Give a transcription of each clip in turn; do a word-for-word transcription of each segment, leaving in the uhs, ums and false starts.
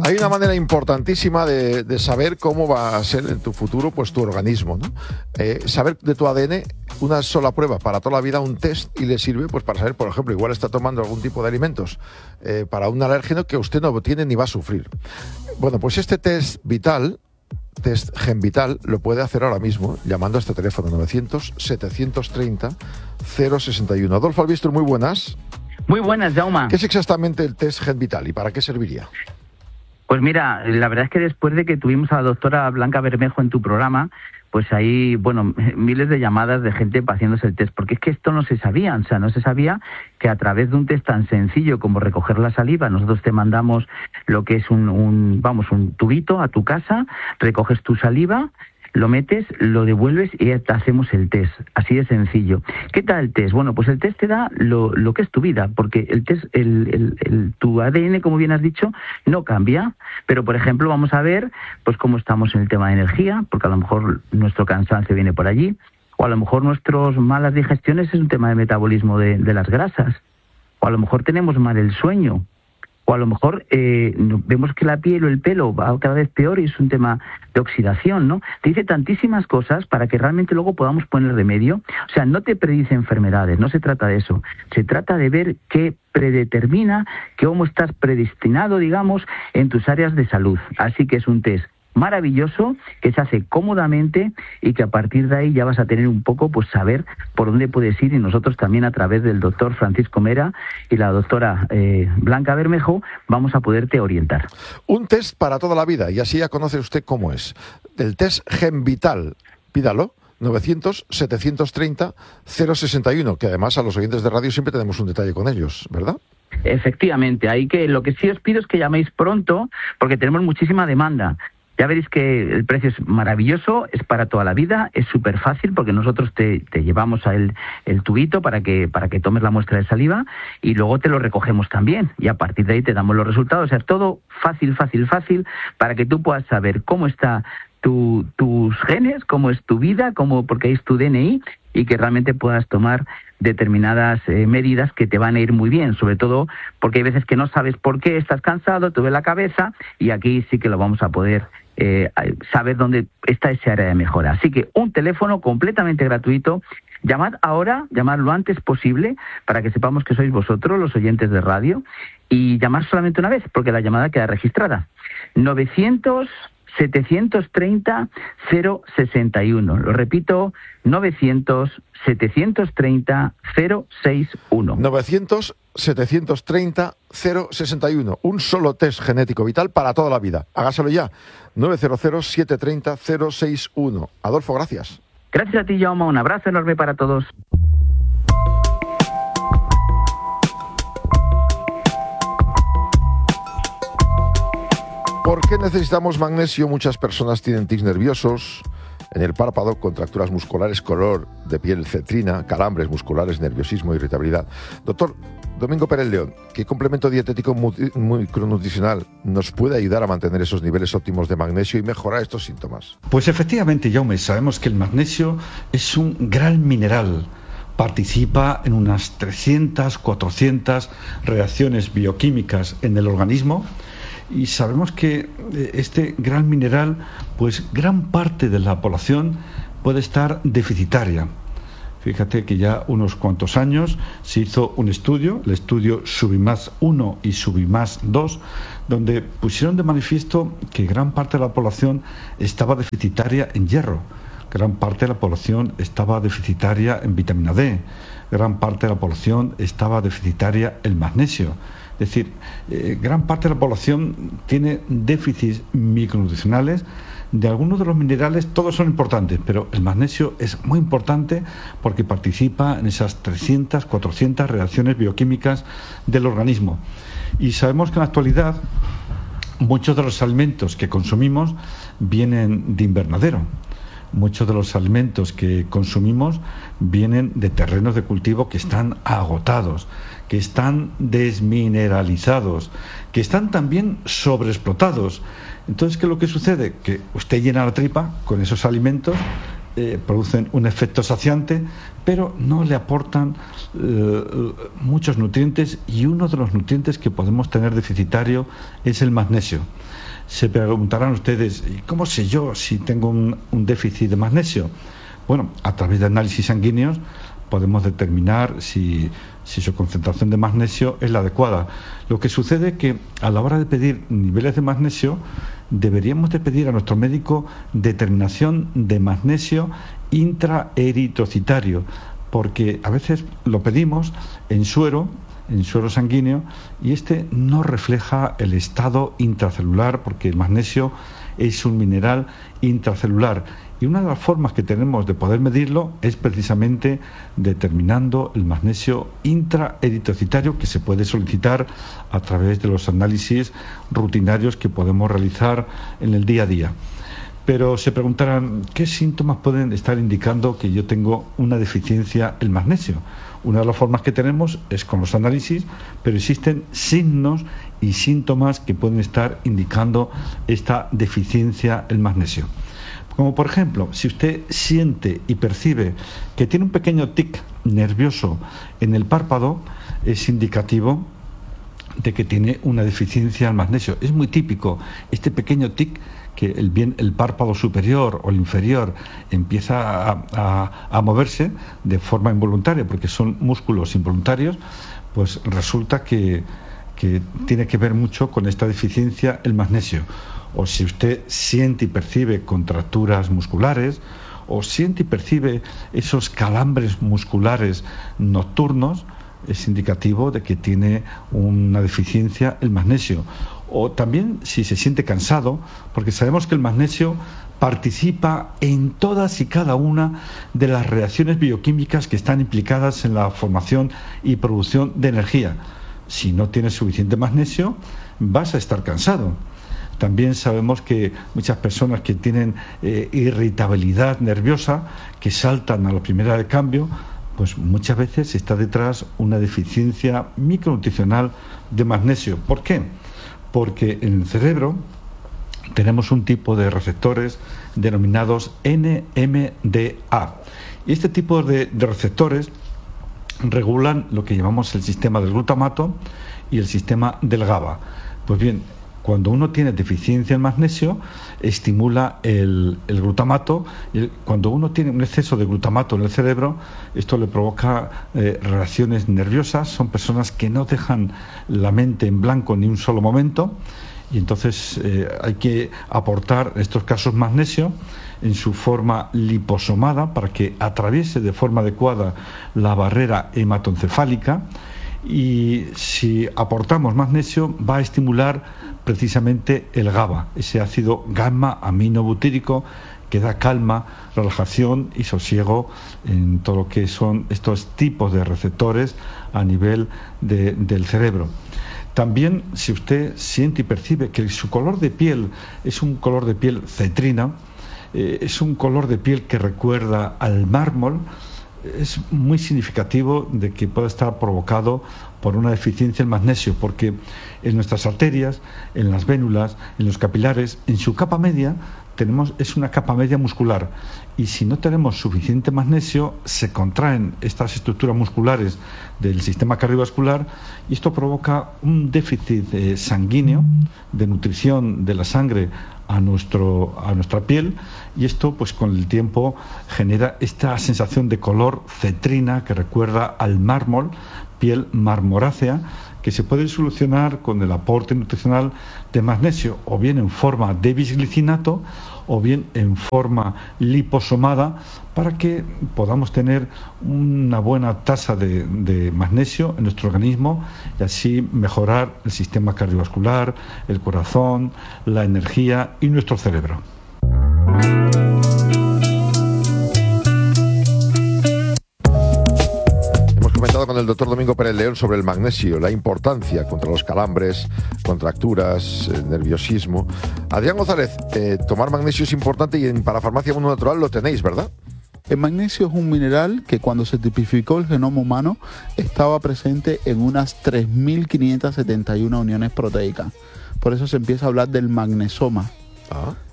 Hay una manera importantísima de, de saber cómo va a ser en tu futuro pues tu organismo, ¿no? Eh, saber de tu A D N, una sola prueba para toda la vida, un test, y le sirve pues para saber, por ejemplo, igual está tomando algún tipo de alimentos eh, para un alérgeno que usted no tiene ni va a sufrir. Bueno, pues este test vital, test Gen Vital, lo puede hacer ahora mismo llamando a este teléfono novecientos, setecientos treinta, cero sesenta y uno. Adolfo Albistur, muy buenas. Muy buenas, Jaume. ¿Qué es exactamente el test Gen Vital y para qué serviría? Pues mira, la verdad es que después de que tuvimos a la doctora Blanca Bermejo en tu programa, pues hay, bueno, miles de llamadas de gente haciéndose el test, porque es que esto no se sabía, o sea, no se sabía que a través de un test tan sencillo como recoger la saliva, nosotros te mandamos lo que es un, un vamos, un tubito a tu casa, recoges tu saliva, lo metes, lo devuelves y te hacemos el test, así de sencillo. ¿Qué tal el test? Bueno, pues el test te da lo, lo que es tu vida, porque el test, el, el, el, tu A D N, como bien has dicho, no cambia, pero por ejemplo vamos a ver pues cómo estamos en el tema de energía, porque a lo mejor nuestro cansancio viene por allí, o a lo mejor nuestras malas digestiones es un tema de metabolismo de, de las grasas, o a lo mejor tenemos mal el sueño, o a lo mejor eh, vemos que la piel o el pelo va cada vez peor y es un tema de oxidación, ¿no? Te dice tantísimas cosas para que realmente luego podamos poner remedio. O sea, no te predice enfermedades, no se trata de eso. Se trata de ver qué predetermina, cómo estás predestinado, digamos, en tus áreas de salud. Así que es un test maravilloso, que se hace cómodamente y que a partir de ahí ya vas a tener un poco, pues saber por dónde puedes ir, y nosotros también a través del doctor Francisco Mera y la doctora eh, Blanca Bermejo vamos a poderte orientar. Un test para toda la vida, y así ya conoce usted cómo es. El test Gen Vital, pídalo, novecientos, setecientos treinta, cero sesenta y uno, que además a los oyentes de radio siempre tenemos un detalle con ellos, ¿verdad? Efectivamente, hay que, lo que sí os pido es que llaméis pronto, porque tenemos muchísima demanda. Ya veréis que el precio es maravilloso, es para toda la vida, es súper fácil porque nosotros te, te llevamos a el, el tubito para que, para que tomes la muestra de saliva y luego te lo recogemos también y a partir de ahí te damos los resultados. O sea, es todo fácil, fácil, fácil para que tú puedas saber cómo está tu, tus genes, cómo es tu vida, cómo, porque ahí es tu D N I y que realmente puedas tomar determinadas eh, medidas que te van a ir muy bien, sobre todo porque hay veces que no sabes por qué, estás cansado, te duele la cabeza y aquí sí que lo vamos a poder eh, saber dónde está ese área de mejora. Así que un teléfono completamente gratuito, llamad ahora, llamad lo antes posible para que sepamos que sois vosotros los oyentes de radio y llamad solamente una vez porque la llamada queda registrada. novecientos, setecientos treinta, cero sesenta y uno. Lo repito, novecientos, setecientos treinta, cero sesenta y uno. novecientos, setecientos treinta, cero sesenta y uno. Un solo test genético vital para toda la vida. Hágaselo ya. nueve cero cero, siete tres cero, cero seis uno. Adolfo, gracias. Gracias a ti, Jaume. Un abrazo enorme para todos. ¿Por qué necesitamos magnesio? Muchas personas tienen tics nerviosos en el párpado, contracturas musculares, color de piel cetrina, calambres musculares, nerviosismo, irritabilidad. Doctor Domingo Pérez León, ¿qué complemento dietético micronutricional nos puede ayudar a mantener esos niveles óptimos de magnesio y mejorar estos síntomas? Pues efectivamente, Jaume, sabemos que el magnesio es un gran mineral. Participa en unas trescientas, cuatrocientas reacciones bioquímicas en el organismo. Y sabemos que este gran mineral, pues gran parte de la población puede estar deficitaria. Fíjate que ya unos cuantos años se hizo un estudio, el estudio Subimás uno y Subimás dos, donde pusieron de manifiesto que gran parte de la población estaba deficitaria en hierro, gran parte de la población estaba deficitaria en vitamina D, gran parte de la población estaba deficitaria en magnesio. Es decir, eh, gran parte de la población tiene déficits micronutricionales de algunos de los minerales. Todos son importantes, pero el magnesio es muy importante porque participa en esas trescientas, cuatrocientas reacciones bioquímicas del organismo. Y sabemos que en la actualidad muchos de los alimentos que consumimos vienen de invernadero. Muchos de los alimentos que consumimos vienen de terrenos de cultivo que están agotados, que están desmineralizados, que están también sobreexplotados. Entonces, ¿qué es lo que sucede? Que usted llena la tripa con esos alimentos eh, producen un efecto saciante, pero no le aportan eh, muchos nutrientes, y uno de los nutrientes que podemos tener deficitario es el magnesio. Se preguntarán ustedes, ¿cómo sé yo si tengo un, un déficit de magnesio? Bueno, a través de análisis sanguíneos podemos determinar si, si su concentración de magnesio es la adecuada. Lo que sucede es que a la hora de pedir niveles de magnesio, deberíamos de pedir a nuestro médico determinación de magnesio intraeritrocitario, porque a veces lo pedimos en suero, en suero sanguíneo, y este no refleja el estado intracelular, porque el magnesio es un mineral intracelular. Y una de las formas que tenemos de poder medirlo es precisamente determinando el magnesio intraeritrocitario, que se puede solicitar a través de los análisis rutinarios que podemos realizar en el día a día. Pero se preguntarán, ¿qué síntomas pueden estar indicando que yo tengo una deficiencia en magnesio? Una de las formas que tenemos es con los análisis, pero existen signos y síntomas que pueden estar indicando esta deficiencia en magnesio. Como por ejemplo, si usted siente y percibe que tiene un pequeño tic nervioso en el párpado, es indicativo de que tiene una deficiencia en magnesio. Es muy típico este pequeño tic, que el, bien el párpado superior o el inferior empieza a, a, a moverse de forma involuntaria, porque son músculos involuntarios, pues resulta que, que tiene que ver mucho con esta deficiencia el magnesio. O si usted siente y percibe contracturas musculares, o siente y percibe esos calambres musculares nocturnos, es indicativo de que tiene una deficiencia el magnesio. O también si se siente cansado, porque sabemos que el magnesio participa en todas y cada una de las reacciones bioquímicas que están implicadas en la formación y producción de energía. Si no tienes suficiente magnesio, vas a estar cansado. También sabemos que muchas personas que tienen eh, irritabilidad nerviosa, que saltan a la primera de cambio, pues muchas veces está detrás una deficiencia micronutricional de magnesio. ¿Por qué? Porque en el cerebro tenemos un tipo de receptores denominados N M D A. Y este tipo de, de receptores regulan lo que llamamos el sistema del glutamato y el sistema del GABA. Pues bien, cuando uno tiene deficiencia en magnesio, estimula el, el glutamato. Y cuando uno tiene un exceso de glutamato en el cerebro, esto le provoca eh, reacciones nerviosas. Son personas que no dejan la mente en blanco ni un solo momento. Y entonces eh, hay que aportar en estos casos magnesio en su forma liposomada para que atraviese de forma adecuada la barrera hematoencefálica. Y si aportamos magnesio, va a estimular precisamente el GABA, ese ácido gamma aminobutírico que da calma, relajación y sosiego en todo lo que son estos tipos de receptores a nivel de, del cerebro. También, si usted siente y percibe que su color de piel es un color de piel cetrina, eh, es un color de piel que recuerda al mármol, es muy significativo de que pueda estar provocado por una deficiencia en magnesio, porque en nuestras arterias, en las vénulas, en los capilares, en su capa media, tenemos es una capa media muscular, y si no tenemos suficiente magnesio, se contraen estas estructuras musculares del sistema cardiovascular, y esto provoca un déficit eh, sanguíneo de nutrición de la sangre a nuestro a nuestra piel, y esto pues con el tiempo genera esta sensación de color cetrina que recuerda al mármol, piel marmorácea, que se puede solucionar con el aporte nutricional de magnesio, o bien en forma de bisglicinato o bien en forma liposomada, para que podamos tener una buena tasa de, de magnesio en nuestro organismo y así mejorar el sistema cardiovascular, el corazón, la energía y nuestro cerebro. Con el doctor Domingo Pérez León sobre el magnesio, la importancia contra los calambres, contracturas, eh, nerviosismo. Adrián González, eh, tomar magnesio es importante y en Parafarmacia Mundo Natural lo tenéis, ¿verdad? El magnesio es un mineral que cuando se tipificó el genoma humano estaba presente en unas tres mil quinientas setenta y una uniones proteicas. Por eso se empieza a hablar del magnesoma. Ah.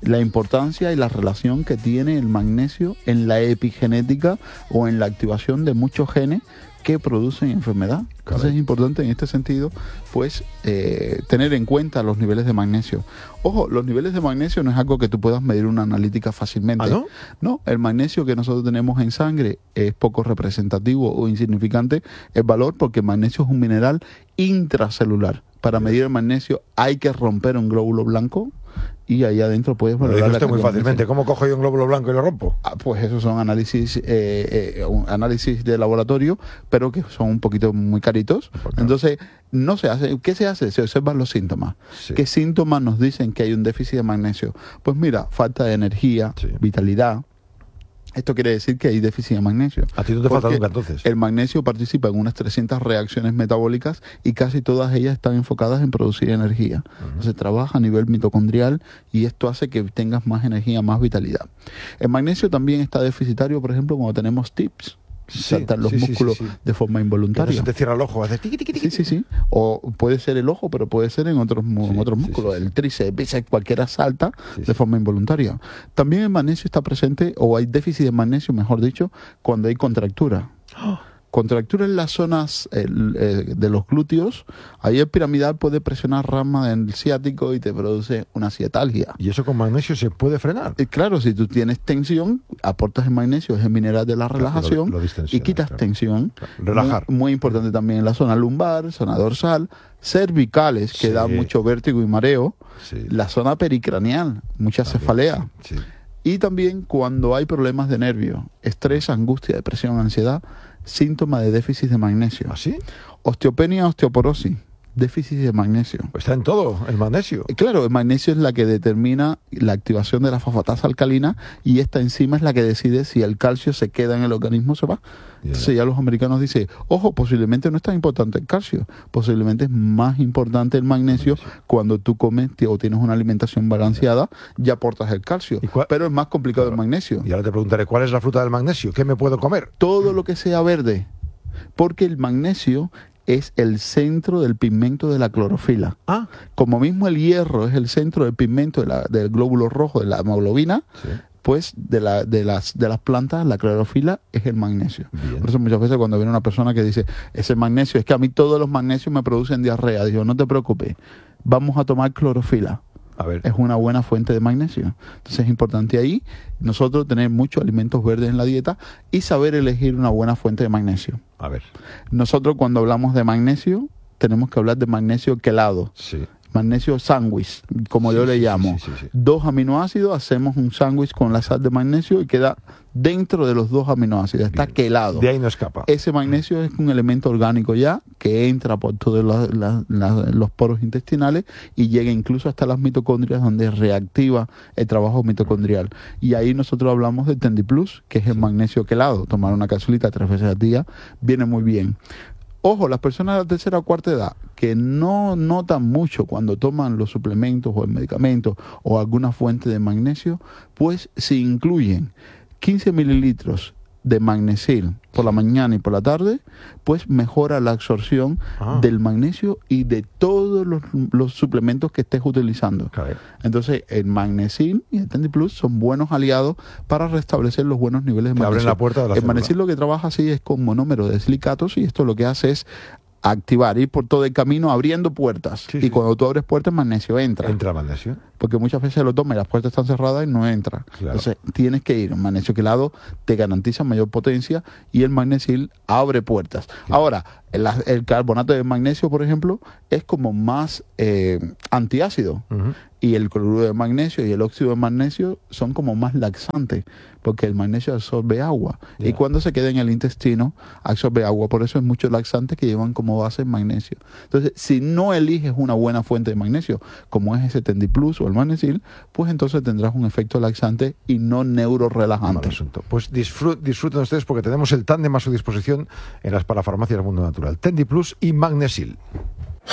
la importancia y la relación que tiene el magnesio en la epigenética o en la activación de muchos genes que producen enfermedad. Entonces es importante en este sentido, pues, eh, tener en cuenta los niveles de magnesio. Ojo, los niveles de magnesio no es algo que tú puedas medir una analítica fácilmente. ¿Ah, no? No, el magnesio que nosotros tenemos en sangre es poco representativo o insignificante el valor, porque el magnesio es un mineral intracelular. Para medir el magnesio hay que romper un glóbulo blanco y ahí adentro puedes Lo valorar dice la usted muy cantidad de fácilmente. magnesio. ¿Cómo cojo yo un glóbulo blanco y lo rompo? Ah, pues esos son análisis eh, eh, un análisis de laboratorio, pero que son un poquito muy caritos. Entonces, no se hace. ¿Qué se hace? Se observan los síntomas. Sí. ¿Qué síntomas nos dicen que hay un déficit de magnesio? Pues mira, falta de energía, Sí. vitalidad. Esto quiere decir que hay déficit de magnesio. A ti no te falta Porque nunca, entonces. el magnesio participa en unas trescientas reacciones metabólicas y casi todas ellas están enfocadas en producir energía. Uh-huh. Entonces trabaja a nivel mitocondrial y esto hace que tengas más energía, más vitalidad. El magnesio también está deficitario, por ejemplo, cuando tenemos tips. Sí, saltan los sí, sí, músculos sí, sí. de forma involuntaria. Que no se te cierra el ojo, hace tiqui, tiqui, tiqui. Sí, sí, sí. O puede ser el ojo, pero puede ser en otros, mu- Sí, en otros sí, músculos. sí, sí. El tríceps, el bíceps, cualquiera salta Sí, de sí. forma involuntaria. También el magnesio está presente, o hay déficit de magnesio, mejor dicho, cuando hay contractura. Contractura en las zonas el, eh, de los glúteos. Ahí el piramidal puede presionar rama del ciático y te produce una ciatalgia. Y eso con magnesio se puede frenar. Y claro, si tú tienes tensión, aportas el magnesio, es el mineral de la Claro, relajación, lo- lo y distensiona, quitas claro. tensión. Claro. Relajar. Muy, muy importante también en la zona lumbar, zona dorsal, cervicales, que Sí. dan mucho vértigo y mareo, Sí. la zona pericranial, mucha También, cefalea. Sí, sí. Y también cuando hay problemas de nervio, estrés, angustia, depresión, ansiedad, síntoma de déficit de magnesio. ¿Ah, sí? Osteopenia, osteoporosis, déficit de magnesio. Pues está en todo, el magnesio. Eh, Claro, el magnesio es la que determina la activación de la fosfatasa alcalina y esta enzima es la que decide si el calcio se queda en el organismo o se va. Ya. Entonces ya los americanos dicen, ojo, posiblemente no es tan importante el calcio, posiblemente es más importante el magnesio. Magnesio. Cuando tú comes ti- o tienes una alimentación balanceada, ya aportas el calcio, ¿Y cuál- pero es más complicado Claro. el magnesio. Y ahora te preguntaré, ¿cuál es la fruta del magnesio? ¿Qué me puedo comer? Todo lo que sea verde, porque el magnesio es el centro del pigmento de la clorofila. Ah, Como mismo el hierro es el centro del pigmento de la- del glóbulo rojo de la hemoglobina, sí. pues de, la, de, las, de las plantas la clorofila es el magnesio. Bien. Por eso muchas veces cuando viene una persona que dice, ese magnesio, es que a mí todos los magnesios me producen diarrea, digo, no te preocupes, vamos a tomar clorofila. A ver. Es una buena fuente de magnesio. Entonces es importante ahí nosotros tener muchos alimentos verdes en la dieta y saber elegir una buena fuente de magnesio. A ver. Nosotros cuando hablamos de magnesio, tenemos que hablar de magnesio quelado, Sí. magnesio sándwich, como Sí, yo le sí, sí, llamo. sí, sí, sí. Dos aminoácidos, hacemos un sándwich con la sal de magnesio y queda dentro de los dos aminoácidos, está Bien. quelado. De ahí no escapa. Ese magnesio es un elemento orgánico ya que entra por todos los, la- la- los poros intestinales y llega incluso hasta las mitocondrias, donde reactiva el trabajo mitocondrial. Y ahí nosotros hablamos de TendiPlus, que es el magnesio quelado. Tomar una capsulita tres veces al día viene muy bien. Ojo, las personas de la tercera o cuarta edad que no notan mucho cuando toman los suplementos o el medicamento o alguna fuente de magnesio, pues si incluyen quince mililitros de magnesil por la mañana y por la tarde, pues mejora la absorción Ah. del magnesio y de todos los, los suplementos que estés utilizando. Claro. Entonces, el magnesil y el TendiPlus son buenos aliados para restablecer los buenos niveles de Que abren magnesio. la puerta de la El célula. magnesil lo que trabaja así es con monómero de silicatos y esto lo que hace es activar, ir por todo el camino abriendo puertas. Sí, y sí. cuando tú abres puertas, el magnesio entra. Entra magnesio. Porque muchas veces lo tomas y las puertas están cerradas y no entra. Claro. Entonces tienes que ir. El magnesio quelado te garantiza mayor potencia y el magnesil abre puertas. Ahora, el, el carbonato de magnesio, por ejemplo, es como más eh, antiácido. Ujú. Y el cloruro de magnesio y el óxido de magnesio son como más laxantes, porque el magnesio absorbe agua. Ya. Y cuando se queda en el intestino, absorbe agua. Por eso hay muchos laxantes que llevan como base magnesio. Entonces, si no eliges una buena fuente de magnesio, como es ese TendiPlus o el magnesil, pues entonces tendrás un efecto laxante y no Mal neurorelajante. asunto. Pues disfru- disfruten ustedes porque tenemos el tándem a su disposición en las parafarmacias del Mundo Natural. TendiPlus y Magnesil.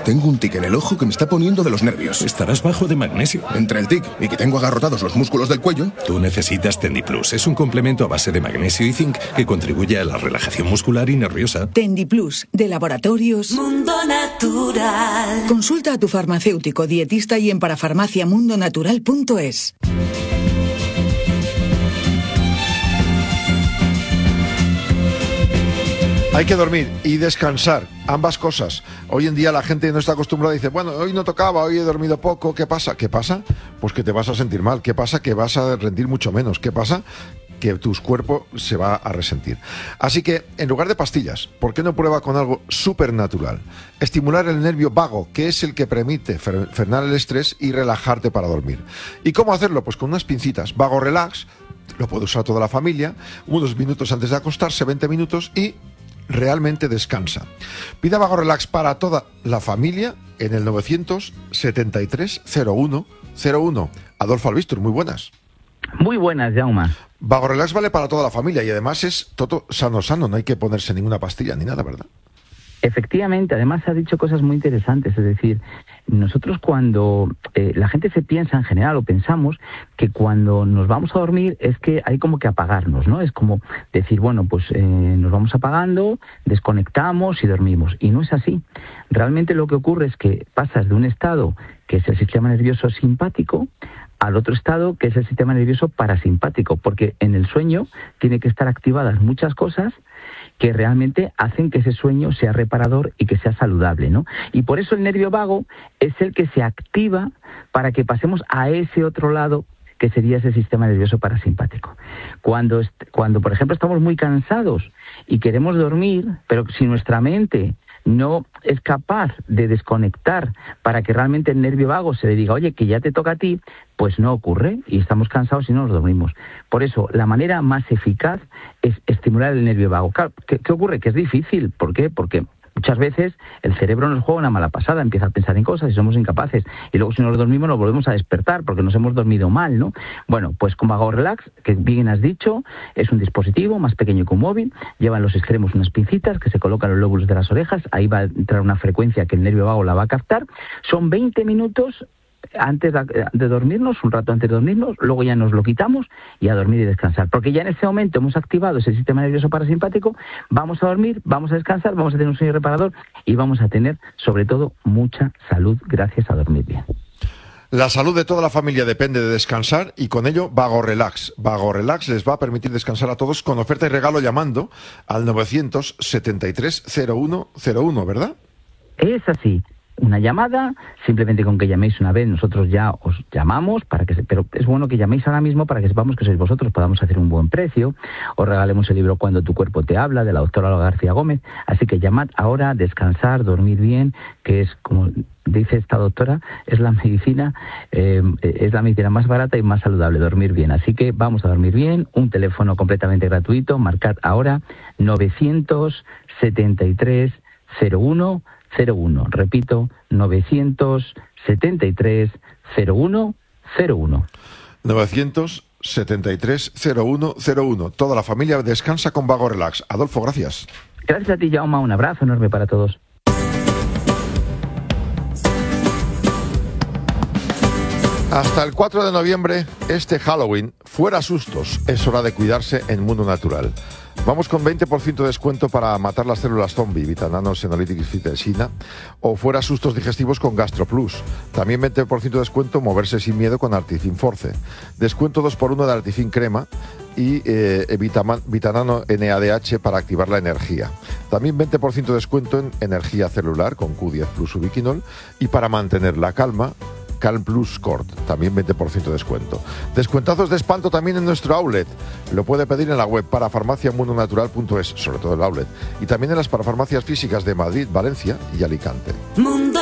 Tengo un tic en el ojo que me está poniendo de los nervios. Estarás bajo de magnesio. Entre el tic y que tengo agarrotados los músculos del cuello. Tú necesitas Tendiplus. Es un complemento a base de magnesio y zinc que contribuye a la relajación muscular y nerviosa. Tendiplus, de Laboratorios Mundo Natural. Consulta a tu farmacéutico, dietista y en parafarmacia mundo natural punto es. Hay que dormir y descansar, ambas cosas. Hoy en día la gente no está acostumbrada y dice, bueno, hoy no tocaba, hoy he dormido poco, ¿qué pasa? ¿Qué pasa? Pues que te vas a sentir mal, ¿qué pasa? Que vas a rendir mucho menos, ¿qué pasa? Que tu cuerpo se va a resentir. Así que, en lugar de pastillas, ¿por qué no prueba con algo supernatural? Estimular el nervio vago, que es el que permite frenar el estrés y relajarte para dormir. ¿Y cómo hacerlo? Pues con unas pincitas. Vago Relax, lo puede usar toda la familia, unos minutos antes de acostarse, veinte minutos, y realmente descansa. Pida Vago Relax para toda la familia en el novecientos setenta y tres cero uno cero uno. Adolfo Albistur, muy buenas. Muy buenas, Jaume. Vago Relax vale para toda la familia y además es todo sano, sano, no hay que ponerse ninguna pastilla ni nada, ¿verdad? Efectivamente, además ha dicho cosas muy interesantes, es decir, nosotros cuando eh, la gente se piensa en general o pensamos que cuando nos vamos a dormir es que hay como que apagarnos, ¿no? Es como decir, bueno, pues eh, nos vamos apagando, desconectamos y dormimos. Y no es así. Realmente lo que ocurre es que pasas de un estado que es el sistema nervioso simpático al otro estado que es el sistema nervioso parasimpático, porque en el sueño tiene que estar activadas muchas cosas que realmente hacen que ese sueño sea reparador y que sea saludable, ¿no? Y por eso el nervio vago es el que se activa para que pasemos a ese otro lado que sería ese sistema nervioso parasimpático. Cuando, cuando, por ejemplo, estamos muy cansados y queremos dormir, pero si nuestra mente no es capaz de desconectar para que realmente el nervio vago se le diga, oye, que ya te toca a ti, pues no ocurre y estamos cansados y no nos dormimos. Por eso, la manera más eficaz es estimular el nervio vago. Claro, ¿qué, qué ocurre? Que es difícil. ¿Por qué? Porque muchas veces el cerebro nos juega una mala pasada, empieza a pensar en cosas y somos incapaces. Y luego si nos dormimos nos volvemos a despertar porque nos hemos dormido mal, ¿no? Bueno, pues con Vago Relax, que bien has dicho, es un dispositivo más pequeño que un móvil, lleva en los extremos unas pincitas que se colocan en los lóbulos de las orejas, ahí va a entrar una frecuencia que el nervio vago la va a captar. Son veinte minutos antes de dormirnos, un rato antes de dormirnos, luego ya nos lo quitamos y a dormir y descansar. Porque ya en ese momento hemos activado ese sistema nervioso parasimpático, vamos a dormir, vamos a descansar, vamos a tener un sueño reparador y vamos a tener, sobre todo, mucha salud gracias a dormir bien. La salud de toda la familia depende de descansar y con ello Vago Relax. Vago Relax les va a permitir descansar a todos con oferta y regalo llamando al novecientos setenta y tres cero uno cero uno, ¿verdad? Es así. Una llamada, simplemente con que llaméis una vez, nosotros ya os llamamos, para que se, pero es bueno que llaméis ahora mismo para que sepamos que sois vosotros, podamos hacer un buen precio, os regalemos el libro Cuando tu cuerpo te habla, de la doctora Olga García Gómez, así que llamad ahora, descansar, dormir bien, que es, como dice esta doctora, es la medicina, eh, es la medicina más barata y más saludable, dormir bien, así que vamos a dormir bien, un teléfono completamente gratuito, marcad ahora novecientos setenta y tres cero uno cero uno, repito, novecientos setenta y tres cero uno cero uno. novecientos setenta y tres cero uno cero uno. Toda la familia descansa con Vago Relax. Adolfo, gracias. Gracias a ti, Jaume. Un abrazo enorme para todos. Hasta el cuatro de noviembre, este Halloween, fuera sustos, es hora de cuidarse en Mundo Natural. Vamos con veinte por ciento de descuento para matar las células zombie, Vitanano, Senolytics, Fitesina, o fuera sustos digestivos con GastroPlus. También veinte por ciento de descuento moverse sin miedo con Artifin Force. Descuento dos por uno de Artifin Crema y eh, Vitaman, Vitanano N A D H para activar la energía. También veinte por ciento de descuento en energía celular con Q diez Plus Ubiquinol y para mantener la calma, Calm Plus Cort, también veinte por ciento de descuento. Descuentazos de espanto también en nuestro outlet. Lo puede pedir en la web parafarmacia mundo natural punto es, sobre todo el outlet. Y también en las parafarmacias físicas de Madrid, Valencia y Alicante. Mundo